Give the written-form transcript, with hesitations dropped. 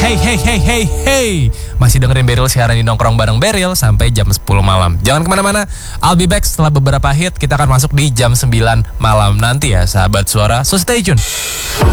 Hey, masih dengerin Beril siaran di Nongkrong bareng Beril sampai jam 10 malam. Jangan kemana-mana, I'll be back setelah beberapa hit. Kita akan masuk di jam 9 malam nanti ya sahabat suara. So stay tune.